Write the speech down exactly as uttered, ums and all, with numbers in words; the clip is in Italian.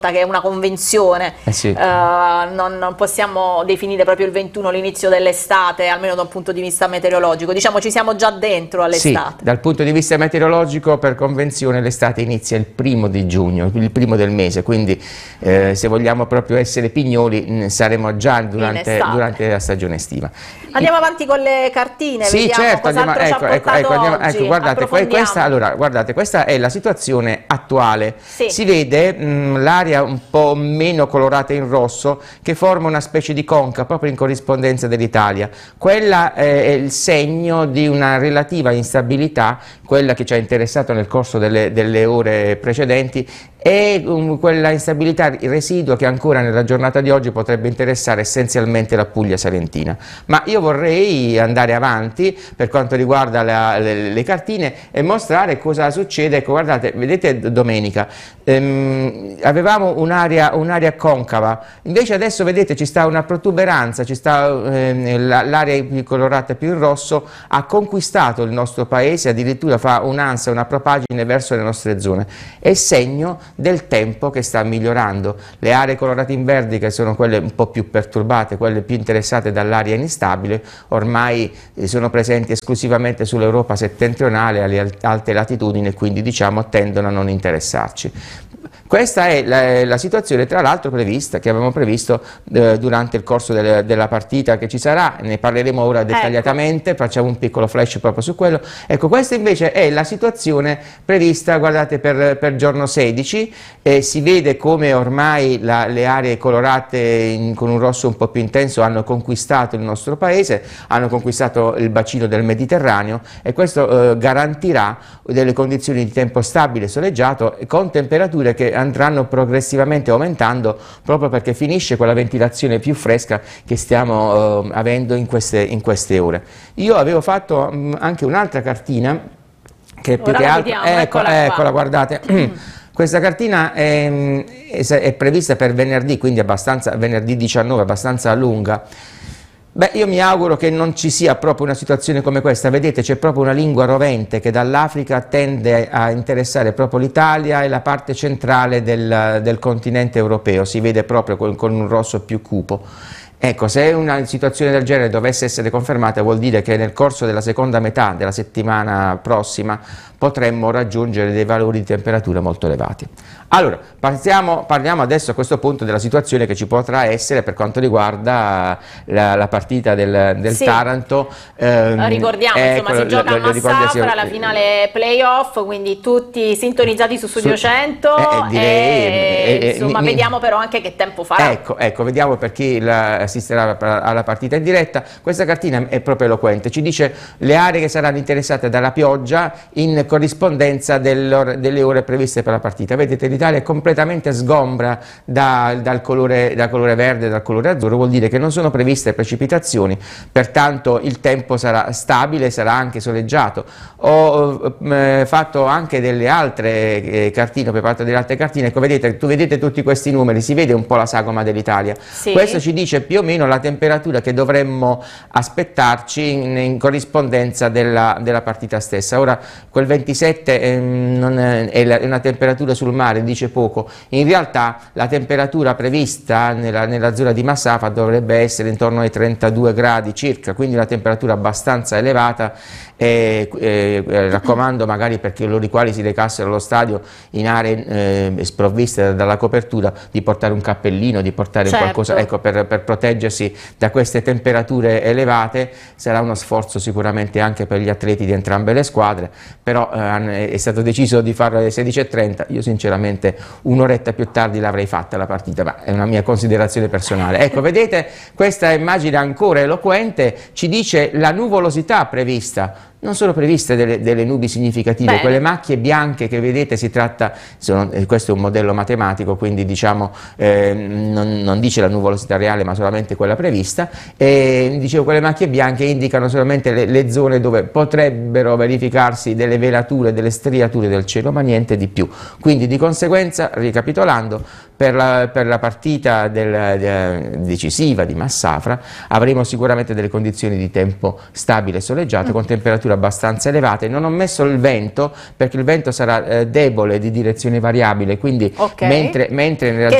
che è una convenzione, eh sì. uh, non, non possiamo definire proprio il ventuno l'inizio dell'estate, almeno da un punto di vista meteorologico, diciamo ci siamo già dentro all'estate. Sì, dal punto di vista meteorologico per convenzione l'estate inizia il primo di giugno, il primo del mese, quindi eh, se vogliamo proprio essere pignoli saremo già durante, durante la stagione estiva. Andiamo avanti con le cartine, sì, vediamo certo, andiamo, ecco, ecco, ecco, andiamo, ecco, guardate, questa, allora, guardate, questa è la situazione attuale, sì. Si vede l'area un po' meno colorata in rosso che forma una specie di conca proprio in corrispondenza dell'Italia. Quella è il segno di una relativa instabilità, quella che ci ha interessato nel corso delle, delle ore precedenti, e um, quella instabilità residua che ancora nella giornata di oggi potrebbe interessare essenzialmente la Puglia salentina. Ma io vorrei andare avanti per quanto riguarda la, le, le cartine e mostrare cosa succede. Ecco, guardate, vedete domenica ehm, avevamo un'area un'area concava, invece adesso vedete ci sta una protuberanza, ci sta ehm, l'area colorata più in rosso, ha conquistato il nostro paese, addirittura fa un'ansia, una propagine verso le nostre zone. È segno del tempo che sta migliorando. Le aree colorate in verde, che sono quelle un po' più perturbate, quelle più interessate dall'aria instabile, ormai sono presenti esclusivamente sull'Europa settentrionale, alle alte latitudini, e quindi diciamo tendono a non interessarci. Questa è la, la situazione tra l'altro prevista, che avevamo previsto eh, durante il corso delle, della partita che ci sarà, ne parleremo ora dettagliatamente, ecco. Facciamo un piccolo flash proprio su quello. Ecco, questa invece è la situazione prevista, guardate, per, per giorno sedici, eh, si vede come ormai la, le aree colorate in, con un rosso un po' più intenso hanno conquistato il nostro paese, hanno conquistato il bacino del Mediterraneo, e questo eh, garantirà delle condizioni di tempo stabile, soleggiato, con temperature che andranno progressivamente aumentando, proprio perché finisce quella ventilazione più fresca che stiamo eh, avendo in queste, in queste ore. Io avevo fatto mh, anche un'altra cartina che più Ora che altro, vediamo, ecco, eccola, eccola guardate. Questa cartina è, è, è prevista per venerdì, quindi abbastanza, venerdì diciannove, abbastanza lunga. Beh, io mi auguro che non ci sia proprio una situazione come questa. Vedete, c'è proprio una lingua rovente che dall'Africa tende a interessare proprio l'Italia e la parte centrale del, del continente europeo, si vede proprio con, con un rosso più cupo. Ecco, se una situazione del genere dovesse essere confermata, vuol dire che nel corso della seconda metà della settimana prossima potremmo raggiungere dei valori di temperatura molto elevati. Allora, partiamo, parliamo adesso a questo punto della situazione che ci potrà essere per quanto riguarda la, la partita del, del sì. Taranto. Eh, Ricordiamo, ecco, insomma, si gioca a Massafra, la finale playoff, quindi tutti sintonizzati su Studio su, cento, eh, direi, e, eh, insomma, mi, vediamo però anche che tempo farà. Ecco, ecco, vediamo per chi la, assisterà alla partita in diretta. Questa cartina è proprio eloquente, ci dice le aree che saranno interessate dalla pioggia in corrispondenza delle ore previste per la partita. Vedete, l'Italia è completamente sgombra da, dal, colore, dal colore verde e dal colore azzurro, vuol dire che non sono previste precipitazioni, pertanto il tempo sarà stabile, sarà anche soleggiato. Ho eh, fatto anche delle altre eh, cartine, ho preparato delle altre cartine, ecco, vedete, tu vedete tutti questi numeri, si vede un po' la sagoma dell'Italia. Sì. Questo ci dice più o meno la temperatura che dovremmo aspettarci in, in corrispondenza della, della partita stessa. Ora, quel ventisette eh, non è, è una temperatura sul mare, dice poco. In realtà la temperatura prevista nella, nella zona di Massafra dovrebbe essere intorno ai trentadue gradi circa, quindi una temperatura abbastanza elevata. E, eh, raccomando magari per coloro i quali si recassero allo stadio in aree eh, sprovviste dalla copertura di portare un cappellino, di portare certo. qualcosa, ecco, per, per proteggersi da queste temperature elevate. Sarà uno sforzo sicuramente anche per gli atleti di entrambe le squadre, però eh, è stato deciso di farlo alle sedici e trenta, io sinceramente un'oretta più tardi l'avrei fatta la partita, ma è una mia considerazione personale. Ecco, vedete, questa immagine ancora eloquente ci dice la nuvolosità prevista. Non sono previste delle, delle nubi significative. Bene. Quelle macchie bianche che vedete, si tratta, sono, questo è un modello matematico, quindi diciamo eh, non, non dice la nuvolosità reale ma solamente quella prevista, e dicevo quelle macchie bianche indicano solamente le, le zone dove potrebbero verificarsi delle velature, delle striature del cielo, ma niente di più. Quindi di conseguenza, ricapitolando, per la, per la partita del, de, decisiva di Massafra avremo sicuramente delle condizioni di tempo stabile e soleggiato, mm. con temperature abbastanza elevate. Non ho messo il vento perché il vento sarà eh, debole, di direzione variabile, quindi okay. mentre, mentre nella